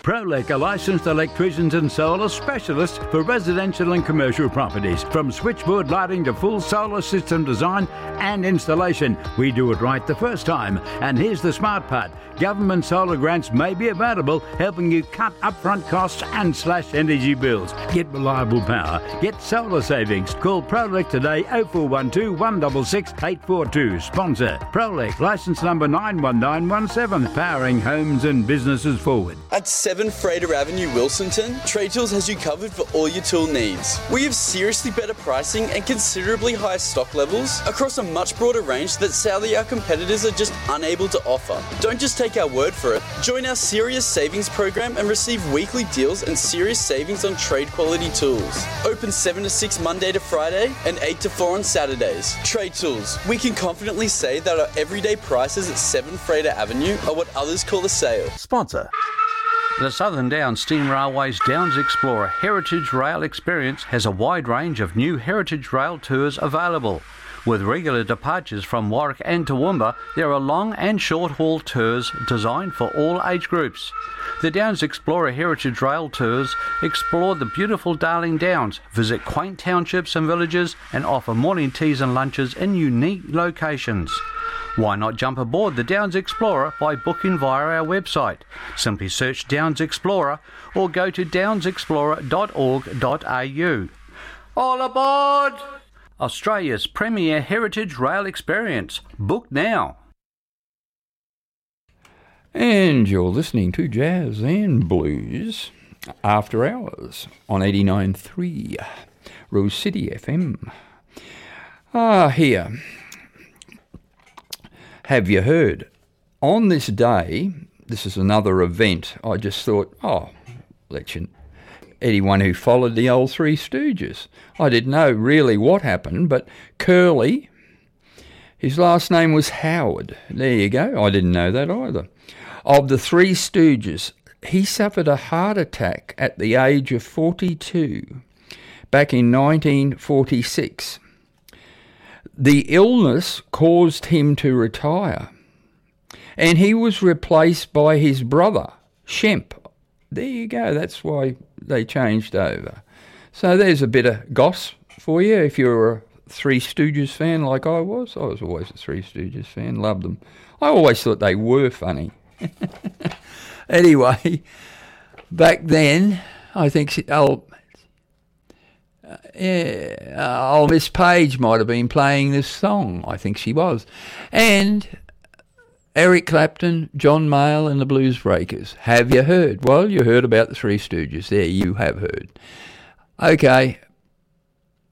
Prolec are licensed electricians and solar specialists for residential and commercial properties. From switchboard lighting to full solar system design and installation, we do it right the first time. And here's the smart part. Government solar grants may be available, helping you cut upfront costs and slash energy bills. Get reliable power. Get solar savings. Call Prolec today, 0412 166 842. Sponsor Prolec, licence number 91917, powering homes and businesses forward. At 7 Freighter Avenue, Wilsonton, Trade Tools has you covered for all your tool needs. We have seriously better pricing and considerably higher stock levels across a much broader range that sadly our competitors are just unable to offer. Don't just take our word for it. Join our Serious Savings program and receive weekly deals and serious savings on trade quality tools. Open 7 to 6 Monday to Friday and 8 to 4 on Saturdays. Trade Tools. We can confidently say that our everyday prices at 7 Freighter Avenue are what others call a sale. Sponsor. The Southern Downs Steam Railway's Downs Explorer Heritage Rail Experience has a wide range of new Heritage Rail tours available. With regular departures from Warwick and Toowoomba, there are long and short-haul tours designed for all age groups. The Downs Explorer Heritage Rail Tours explore the beautiful Darling Downs, visit quaint townships and villages, and offer morning teas and lunches in unique locations. Why not jump aboard the Downs Explorer by booking via our website? Simply search Downs Explorer or go to downsexplorer.org.au. All aboard! Australia's premier heritage rail experience. Book now. And you're listening to Jazz and Blues After Hours on 89.3 Rose City FM. Here. Have you heard? On this day, this is another event, I just thought, let you, anyone who followed the old Three Stooges. I didn't know really what happened, but Curly, his last name was Howard. There you go, I didn't know that either. Of the Three Stooges, he suffered a heart attack at the age of 42 back in 1946. The illness caused him to retire, and he was replaced by his brother, Shemp. There you go, that's why they changed over. So there's a bit of goss for you if you're a Three Stooges fan like I was. I was always a Three Stooges fan, loved them. I always thought they were funny. Anyway, back then, I think old Miss Page might have been playing this song. I think she was. And Eric Clapton, John Mayall and the Blues Breakers. Have you heard? Well, you heard about the Three Stooges. There, you have heard. Okay,